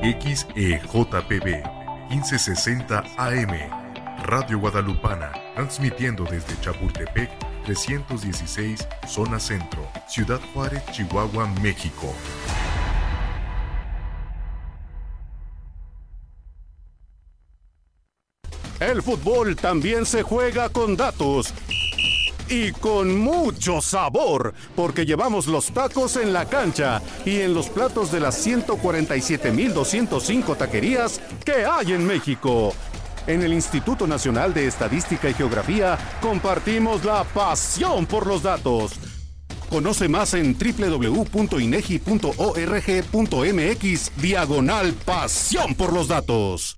XEJPB 1560 AM, Radio Guadalupana, transmitiendo desde Chapultepec 316, Zona Centro, Ciudad Juárez, Chihuahua, México. El fútbol también se juega con datos. Y con mucho sabor, porque llevamos los tacos en la cancha y en los platos de las 147,205 taquerías que hay en México. En el Instituto Nacional de Estadística y Geografía compartimos la pasión por los datos. Conoce más en www.inegi.org.mx/pasión por los datos.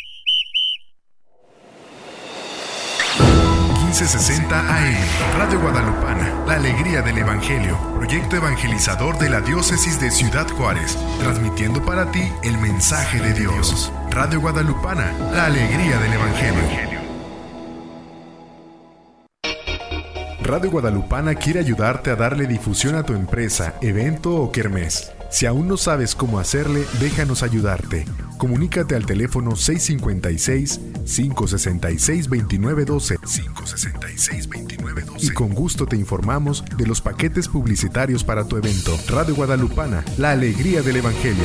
1560 AM, Radio Guadalupana, la alegría del Evangelio, proyecto evangelizador de la diócesis de Ciudad Juárez, transmitiendo para ti el mensaje de Dios. Radio Guadalupana, la alegría del Evangelio. Radio Guadalupana quiere ayudarte a darle difusión a tu empresa, evento o kermés. Si aún no sabes cómo hacerle, déjanos ayudarte. Comunícate al teléfono 656-566-2912 y con gusto te informamos de los paquetes publicitarios para tu evento. Radio Guadalupana, la alegría del Evangelio.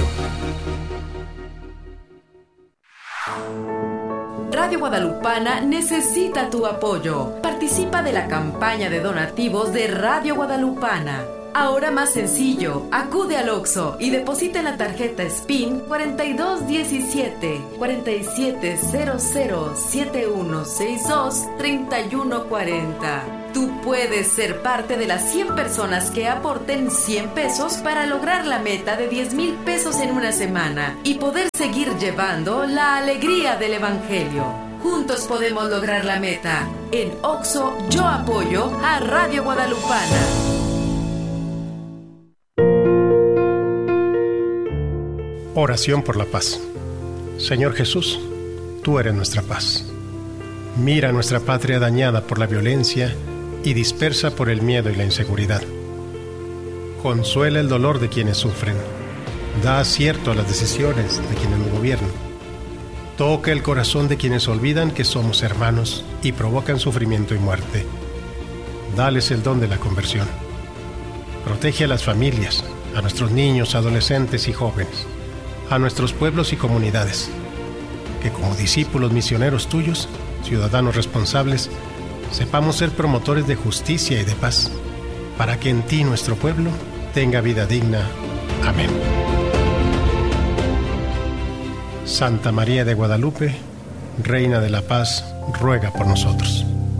Radio Guadalupana necesita tu apoyo. Participa de la campaña de donativos de Radio Guadalupana. Ahora más sencillo, acude al Oxxo y deposita en la tarjeta SPIN 4217 47007162 3140. Tú puedes ser parte de las 100 personas que aporten 100 pesos para lograr la meta de 10,000 pesos en una semana y poder seguir llevando la alegría del Evangelio. Juntos podemos lograr la meta. En Oxxo, yo apoyo a Radio Guadalupana. Oración por la paz. Señor Jesús, tú eres nuestra paz. Mira nuestra patria dañada por la violencia y dispersa por el miedo y la inseguridad. Consuela el dolor de quienes sufren. Da acierto a las decisiones de quienes nos gobiernan. Toca el corazón de quienes olvidan que somos hermanos y provocan sufrimiento y muerte. Dales el don de la conversión. Protege a las familias, a nuestros niños, adolescentes y jóvenes, a nuestros pueblos y comunidades, que como discípulos misioneros tuyos, ciudadanos responsables, sepamos ser promotores de justicia y de paz, para que en ti nuestro pueblo tenga vida digna. Amén. Santa María de Guadalupe, Reina de la Paz, ruega por nosotros.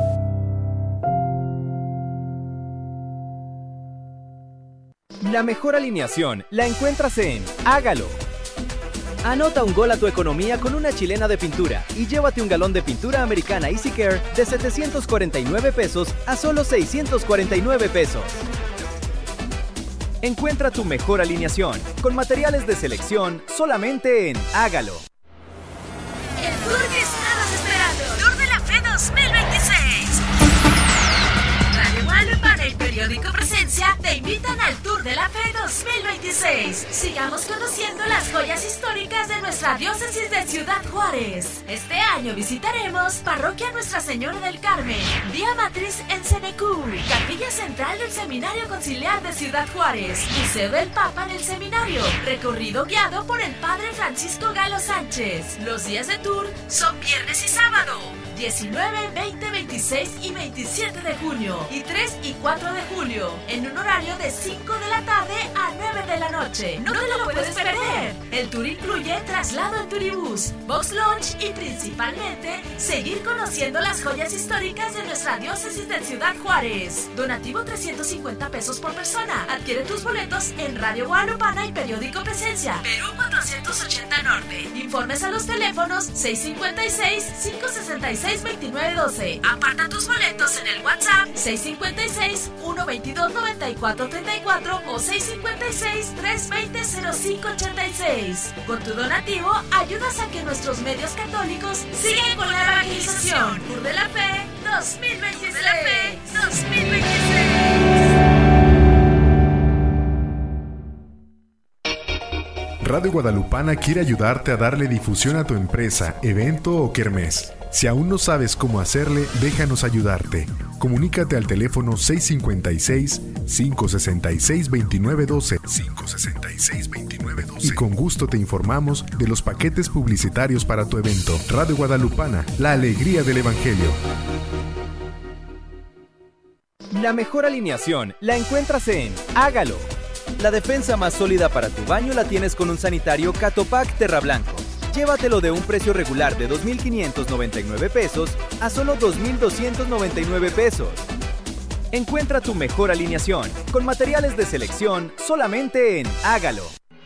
La mejor alineación la encuentras en Hágalo. Anota un gol a tu economía con una chilena de pintura y llévate un galón de pintura americana Easy Care de 749 pesos a solo 649 pesos. Encuentra tu mejor alineación con materiales de selección solamente en Hágalo. El tour que estabas esperando. Tour de la Fe 2026. Radio Guadalupana y Periódico Presencia te invitan al Tour de la Fe 2026. Sigamos conociendo las joyas históricas de nuestra diócesis de Ciudad Juárez. Este año visitaremos Parroquia Nuestra Señora del Carmen, Vía Matriz en Cenecú, Capilla Central del Seminario Conciliar de Ciudad Juárez, Museo del Papa del Seminario, recorrido guiado por el Padre Francisco Galo Sánchez. Los días de tour son viernes y sábado, 19, 20, 26 y 27 de junio y 3 y 4 de julio, en un horario de 5 de la tarde a 9 de la noche. ¡No te lo puedes perder! El tour incluye traslado en turibús, box lunch y principalmente seguir conociendo las joyas históricas de nuestra diócesis de Ciudad Juárez. Donativo 350 pesos por persona. Adquiere tus boletos en Radio Guadalupana y Periódico Presencia, Perú 480 Norte. Informes a los teléfonos 656-566-2912. Aparta tus boletos en el WhatsApp 656-122-9434 o 656-320-0586. Con tu donativo ayudas a que nuestros medios católicos sigan con la evangelización. Tour de la Fe 2026. De la Fe 2026. Radio Guadalupana quiere ayudarte a darle difusión a tu empresa, evento o kermés. Si aún no sabes cómo hacerle, déjanos ayudarte. Comunícate al teléfono 656-566-2912 y con gusto te informamos de los paquetes publicitarios para tu evento. Radio Guadalupana, la alegría del Evangelio. La mejor alineación la encuentras en Hágalo. La defensa más sólida para tu baño la tienes con un sanitario Catopac Terra Blanco. Llévatelo de un precio regular de 2,599 pesos a solo 2,299 pesos. Encuentra tu mejor alineación con materiales de selección solamente en Hágalo.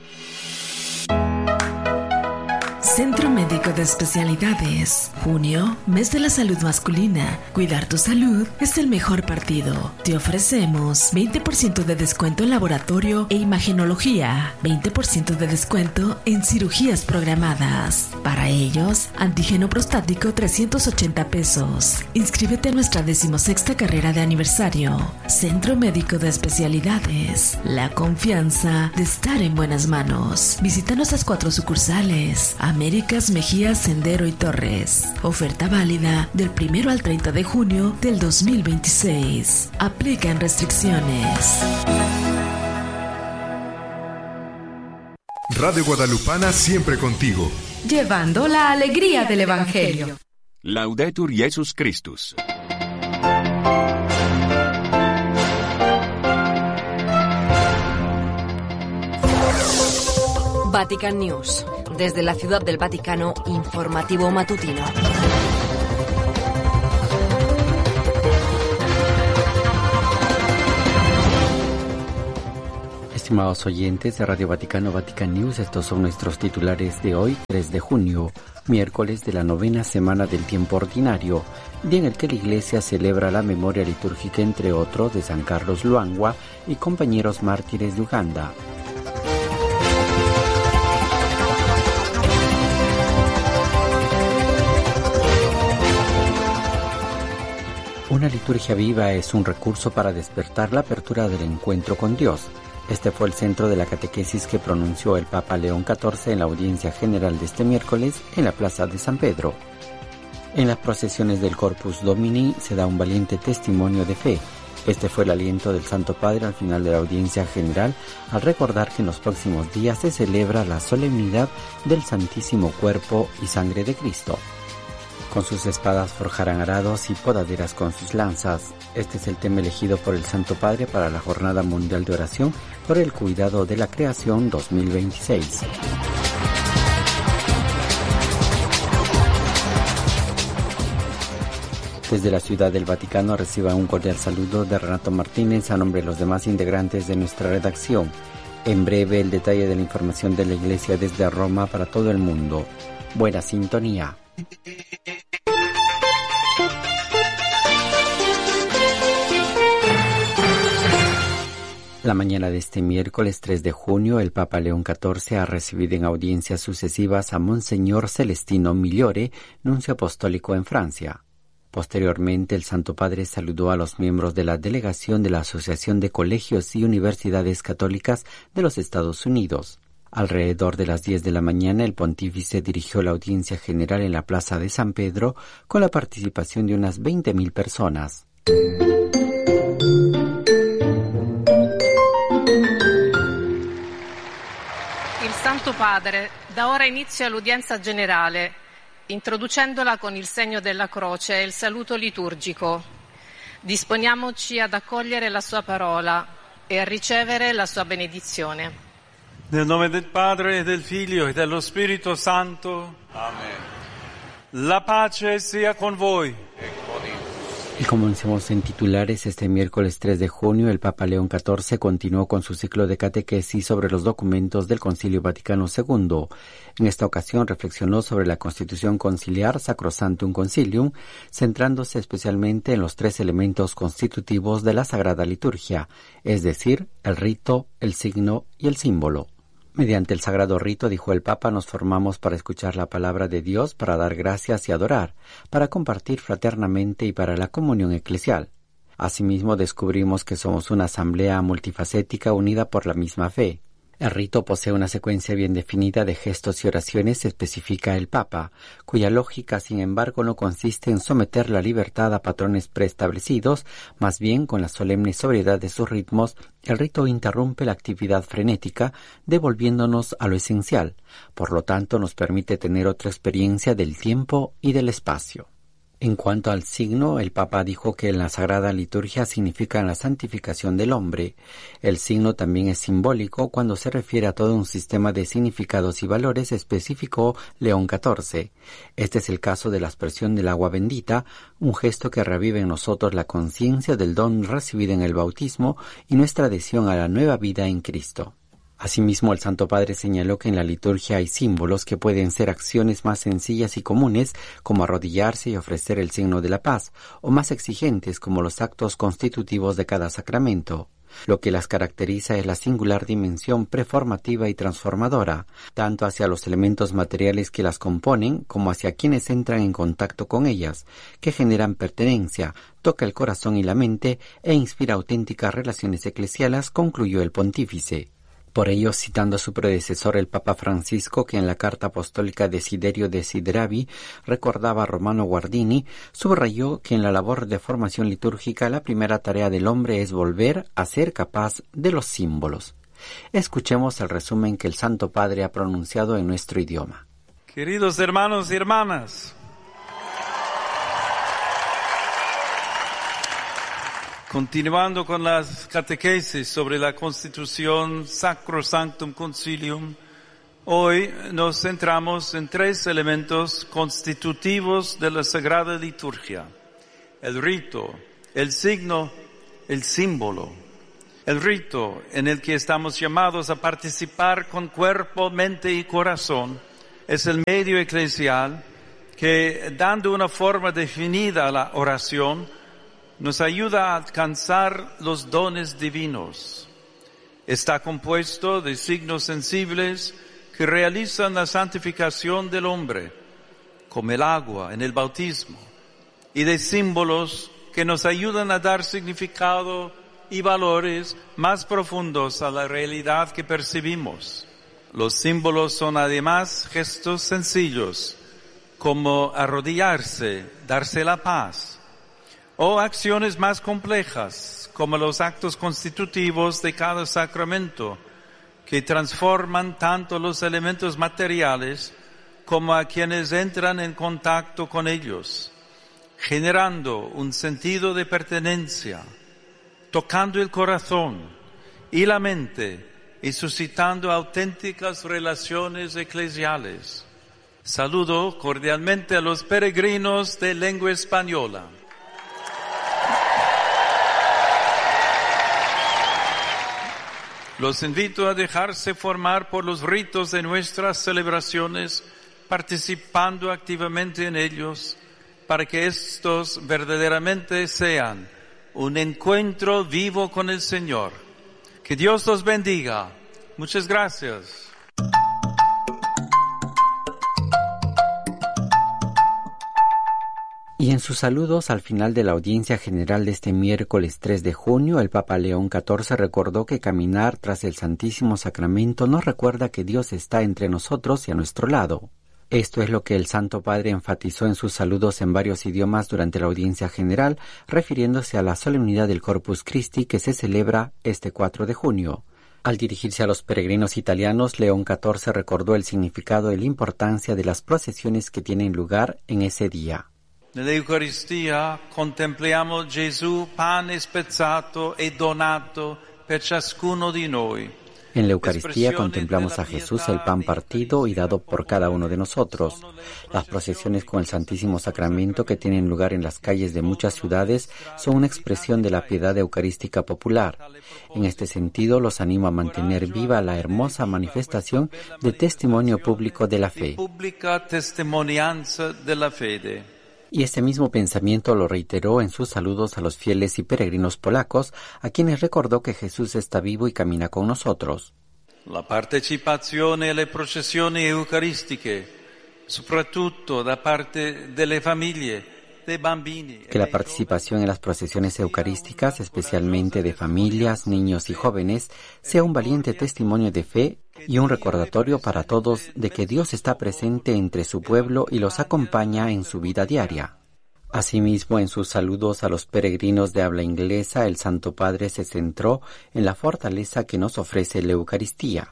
Centro Médico de Especialidades. Junio, mes de la salud masculina. Cuidar tu salud es el mejor partido. Te ofrecemos 20% de descuento en laboratorio e imagenología, 20% de descuento en cirugías programadas. Para ellos, antígeno prostático 380 pesos. Inscríbete a nuestra 16ª carrera de aniversario. Centro Médico de Especialidades. La confianza de estar en buenas manos. Visita nuestras 4 sucursales: Américas, Mejía, Sendero y Torres. Oferta válida del 1 al 30 de junio del 2026. Aplican restricciones. Radio Guadalupana siempre contigo. Llevando la alegría del Evangelio. Laudetur Jesus Christus. Vatican News. Desde la Ciudad del Vaticano, informativo matutino. Estimados oyentes de Radio Vaticano, Vatican News, estos son nuestros titulares de hoy, 3 de junio, miércoles de la 9ª semana del tiempo ordinario, día en el que la Iglesia celebra la memoria litúrgica, entre otros, de San Carlos Luangwa y compañeros mártires de Uganda. Una liturgia viva es un recurso para despertar la apertura del encuentro con Dios. Este fue el centro de la catequesis que pronunció el Papa León XIV en la audiencia general de este miércoles en la Plaza de San Pedro. En las procesiones del Corpus Domini se da un valiente testimonio de fe. Este fue el aliento del Santo Padre al final de la audiencia general, al recordar que en los próximos días se celebra la solemnidad del Santísimo Cuerpo y Sangre de Cristo. Con sus espadas forjarán arados y podaderas con sus lanzas. Este es el tema elegido por el Santo Padre para la Jornada Mundial de Oración por el Cuidado de la Creación 2026. Desde la Ciudad del Vaticano reciba un cordial saludo de Renato Martínez a nombre de los demás integrantes de nuestra redacción. En breve el detalle de la información de la Iglesia desde Roma para todo el mundo. Buena sintonía. La mañana de este miércoles 3 de junio, el Papa León XIV ha recibido en audiencias sucesivas a Monseñor Celestino Migliore, nuncio apostólico en Francia. Posteriormente, el Santo Padre saludó a los miembros de la delegación de la Asociación de Colegios y Universidades Católicas de los Estados Unidos. Alrededor de las 10 de la mañana, el pontífice dirigió la audiencia general en la Plaza de San Pedro con la participación de unas 20.000 personas. Il Santo Padre dà ora inizio all'udienza generale, introducendola con il segno della croce e il saluto liturgico. Disponiamoci ad accogliere la sua parola e a ricevere la sua benedizione. Nel nome del Padre, e del Figlio e dello Spirito Santo. Amen. La pace sia con voi. Y como anunciamos en titulares, este miércoles 3 de junio, el Papa León XIV continuó con su ciclo de catequesis sobre los documentos del Concilio Vaticano II. En esta ocasión reflexionó sobre la Constitución Conciliar Sacrosanctum Concilium, centrándose especialmente en los 3 elementos constitutivos de la Sagrada Liturgia, es decir, el rito, el signo y el símbolo. Mediante el sagrado rito, dijo el Papa, nos formamos para escuchar la palabra de Dios, para dar gracias y adorar, para compartir fraternamente y para la comunión eclesial. Asimismo, descubrimos que somos una asamblea multifacética unida por la misma fe. El rito posee una secuencia bien definida de gestos y oraciones, especifica el Papa, cuya lógica, sin embargo, no consiste en someter la libertad a patrones preestablecidos, más bien, con la solemne sobriedad de sus ritmos, el rito interrumpe la actividad frenética, devolviéndonos a lo esencial. Por lo tanto, nos permite tener otra experiencia del tiempo y del espacio. En cuanto al signo, el Papa dijo que en la Sagrada Liturgia significa la santificación del hombre. El signo también es simbólico cuando se refiere a todo un sistema de significados y valores, especificó León XIV. Este es el caso de la aspersión del agua bendita, un gesto que revive en nosotros la conciencia del don recibido en el bautismo y nuestra adhesión a la nueva vida en Cristo. Asimismo, el Santo Padre señaló que en la liturgia hay símbolos que pueden ser acciones más sencillas y comunes, como arrodillarse y ofrecer el signo de la paz, o más exigentes, como los actos constitutivos de cada sacramento. Lo que las caracteriza es la singular dimensión preformativa y transformadora, tanto hacia los elementos materiales que las componen, como hacia quienes entran en contacto con ellas, que generan pertenencia, toca el corazón y la mente e inspira auténticas relaciones eclesiales, concluyó el pontífice. Por ello, citando a su predecesor el Papa Francisco, que en la carta apostólica Desiderio Desideravi recordaba a Romano Guardini, subrayó que en la labor de formación litúrgica la primera tarea del hombre es volver a ser capaz de los símbolos. Escuchemos el resumen que el Santo Padre ha pronunciado en nuestro idioma. Queridos hermanos y hermanas, continuando con las catequesis sobre la Constitución Sacrosanctum Concilium, hoy nos centramos en 3 elementos constitutivos de la Sagrada Liturgia: el rito, el signo, el símbolo. El rito, en el que estamos llamados a participar con cuerpo, mente y corazón, es el medio eclesial que, dando una forma definida a la oración, nos ayuda a alcanzar los dones divinos. Está compuesto de signos sensibles que realizan la santificación del hombre, como el agua en el bautismo, y de símbolos que nos ayudan a dar significado y valores más profundos a la realidad que percibimos. Los símbolos son además gestos sencillos, como arrodillarse, darse la paz, o acciones más complejas, como los actos constitutivos de cada sacramento, que transforman tanto los elementos materiales como a quienes entran en contacto con ellos, generando un sentido de pertenencia, tocando el corazón y la mente y suscitando auténticas relaciones eclesiales. Saludo cordialmente a los peregrinos de lengua española. Los invito a dejarse formar por los ritos de nuestras celebraciones, participando activamente en ellos, para que estos verdaderamente sean un encuentro vivo con el Señor. Que Dios los bendiga. Muchas gracias. Y en sus saludos al final de la audiencia general de este miércoles 3 de junio, el Papa León XIV recordó que caminar tras el Santísimo Sacramento nos recuerda que Dios está entre nosotros y a nuestro lado. Esto es lo que el Santo Padre enfatizó en sus saludos en varios idiomas durante la audiencia general, refiriéndose a la solemnidad del Corpus Christi que se celebra este 4 de junio. Al dirigirse a los peregrinos italianos, León XIV recordó el significado y la importancia de las procesiones que tienen lugar en ese día. Nell'Eucaristia contempliamo Gesù pane spezzato e donato per ciascuno di noi. En la Eucaristía contemplamos a Jesús, el pan partido y dado por cada uno de nosotros. Las procesiones con el Santísimo Sacramento que tienen lugar en las calles de muchas ciudades son una expresión de la piedad eucarística popular. En este sentido, los animo a mantener viva la hermosa manifestación de testimonio público de la fe. Y este mismo pensamiento lo reiteró en sus saludos a los fieles y peregrinos polacos, a quienes recordó que Jesús está vivo y camina con nosotros. La partecipazione alle processioni eucaristiche, soprattutto da parte delle famiglie, Que la participación en las procesiones eucarísticas, especialmente de familias, niños y jóvenes, sea un valiente testimonio de fe y un recordatorio para todos de que Dios está presente entre su pueblo y los acompaña en su vida diaria. Asimismo, en sus saludos a los peregrinos de habla inglesa, el Santo Padre se centró en la fortaleza que nos ofrece la Eucaristía.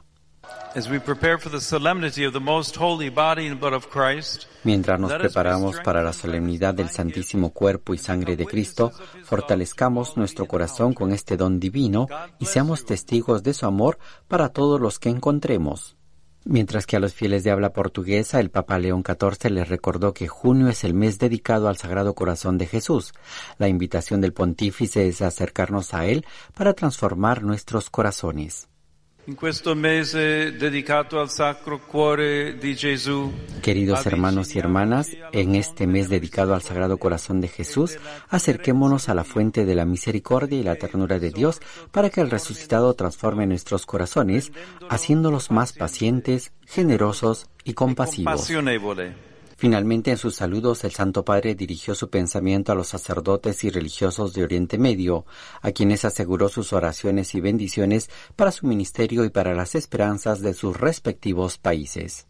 Mientras nos preparamos para la solemnidad del Santísimo Cuerpo y Sangre de Cristo, fortalezcamos nuestro corazón con este don divino y seamos testigos de su amor para todos los que encontremos. Mientras que a los fieles de habla portuguesa, el Papa León XIV les recordó que junio es el mes dedicado al Sagrado Corazón de Jesús. La invitación del pontífice es acercarnos a él para transformar nuestros corazones. Queridos hermanos y hermanas, en este mes dedicado al Sagrado Corazón de Jesús, acerquémonos a la fuente de la misericordia y la ternura de Dios para que el resucitado transforme nuestros corazones, haciéndolos más pacientes, generosos y compasivos. Finalmente, en sus saludos, el Santo Padre dirigió su pensamiento a los sacerdotes y religiosos de Oriente Medio, a quienes aseguró sus oraciones y bendiciones para su ministerio y para las esperanzas de sus respectivos países.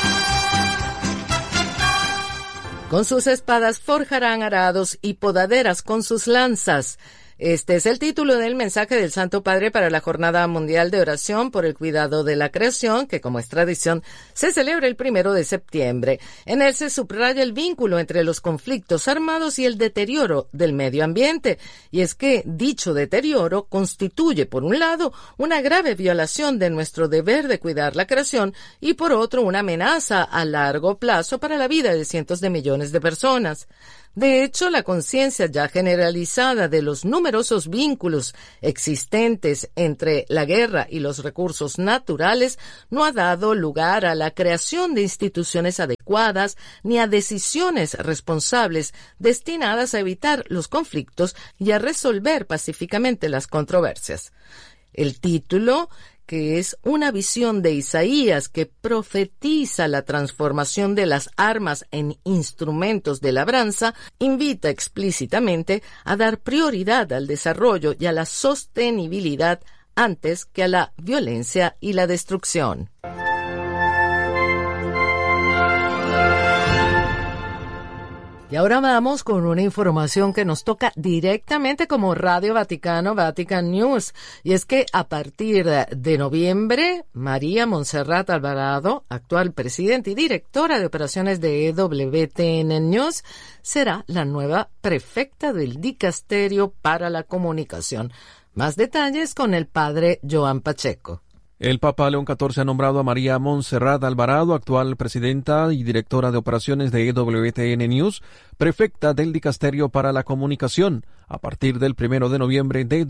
Con sus espadas forjarán arados y podaderas con sus lanzas. Este es el título del mensaje del Santo Padre para la Jornada Mundial de Oración por el Cuidado de la Creación, que como es tradición, se celebra el 1 de septiembre. En él se subraya el vínculo entre los conflictos armados y el deterioro del medio ambiente. Y es que dicho deterioro constituye, por un lado, una grave violación de nuestro deber de cuidar la creación y, por otro, una amenaza a largo plazo para la vida de cientos de millones de personas. De hecho, la conciencia ya generalizada de los numerosos vínculos existentes entre la guerra y los recursos naturales no ha dado lugar a la creación de instituciones adecuadas ni a decisiones responsables destinadas a evitar los conflictos y a resolver pacíficamente las controversias. El título, que es una visión de Isaías que profetiza la transformación de las armas en instrumentos de labranza, invita explícitamente a dar prioridad al desarrollo y a la sostenibilidad antes que a la violencia y la destrucción. Y ahora vamos con una información que nos toca directamente como Radio Vaticano, Vatican News. Y es que a partir de noviembre, María Montserrat Alvarado, actual presidenta y directora de operaciones de EWTN News, será la nueva prefecta del Dicasterio para la Comunicación. Más detalles con el padre Joan Pacheco. El Papa León XIV ha nombrado a María Montserrat Alvarado, actual presidenta y directora de operaciones de EWTN News, prefecta del Dicasterio para la Comunicación, a partir del 1 de noviembre de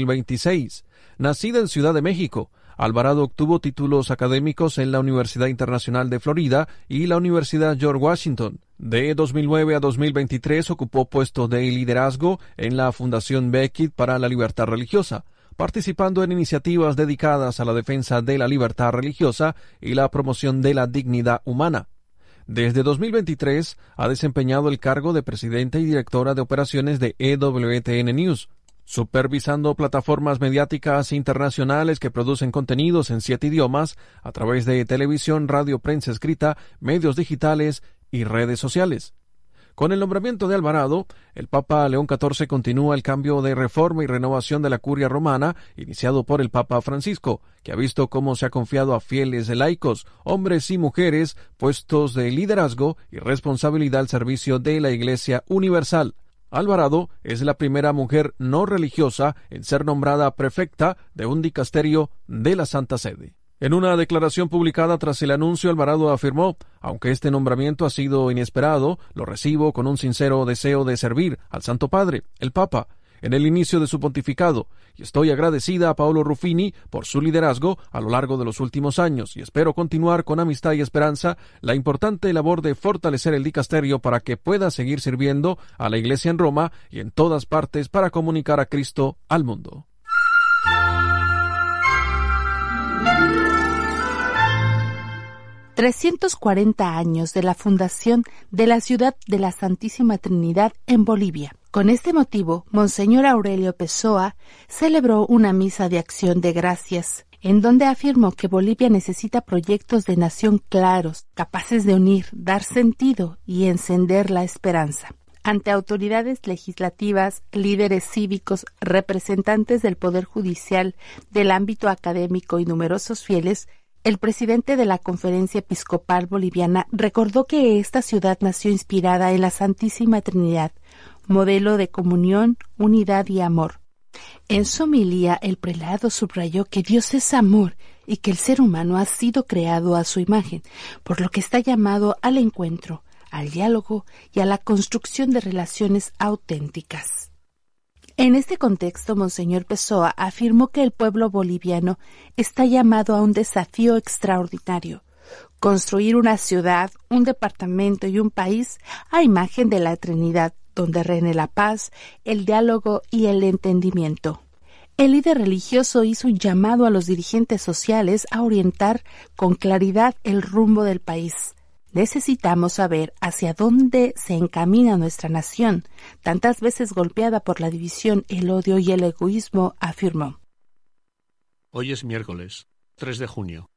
2026. Nacida en Ciudad de México, Alvarado obtuvo títulos académicos en la Universidad Internacional de Florida y la Universidad George Washington. De 2009 a 2023 ocupó puestos de liderazgo en la Fundación Beckett para la Libertad Religiosa, participando en iniciativas dedicadas a la defensa de la libertad religiosa y la promoción de la dignidad humana. Desde 2023 ha desempeñado el cargo de presidenta y directora de operaciones de EWTN News, supervisando plataformas mediáticas internacionales que producen contenidos en 7 idiomas a través de televisión, radio, prensa escrita, medios digitales y redes sociales. Con el nombramiento de Alvarado, el Papa León XIV continúa el cambio de reforma y renovación de la curia romana iniciado por el Papa Francisco, que ha visto cómo se ha confiado a fieles laicos, hombres y mujeres, puestos de liderazgo y responsabilidad al servicio de la Iglesia Universal. Alvarado es la primera mujer no religiosa en ser nombrada prefecta de un dicasterio de la Santa Sede. En una declaración publicada tras el anuncio, Alvarado afirmó: aunque este nombramiento ha sido inesperado, lo recibo con un sincero deseo de servir al Santo Padre, el Papa, en el inicio de su pontificado, y estoy agradecida a Paolo Ruffini por su liderazgo a lo largo de los últimos años, y espero continuar con amistad y esperanza la importante labor de fortalecer el dicasterio para que pueda seguir sirviendo a la Iglesia en Roma y en todas partes para comunicar a Cristo al mundo. 340 años de la fundación de la ciudad de la Santísima Trinidad en Bolivia. Con este motivo, Monseñor Aurelio Pessoa celebró una misa de acción de gracias, en donde afirmó que Bolivia necesita proyectos de nación claros, capaces de unir, dar sentido y encender la esperanza. Ante autoridades legislativas, líderes cívicos, representantes del Poder Judicial, del ámbito académico y numerosos fieles, el presidente de la Conferencia Episcopal Boliviana recordó que esta ciudad nació inspirada en la Santísima Trinidad, modelo de comunión, unidad y amor. En su homilía, el prelado subrayó que Dios es amor y que el ser humano ha sido creado a su imagen, por lo que está llamado al encuentro, al diálogo y a la construcción de relaciones auténticas. En este contexto, Monseñor Pessoa afirmó que el pueblo boliviano está llamado a un desafío extraordinario: construir una ciudad, un departamento y un país a imagen de la Trinidad, donde reine la paz, el diálogo y el entendimiento. El líder religioso hizo un llamado a los dirigentes sociales a orientar con claridad el rumbo del país. Necesitamos saber hacia dónde se encamina nuestra nación, tantas veces golpeada por la división, el odio y el egoísmo, afirmó. Hoy es miércoles, 3 de junio.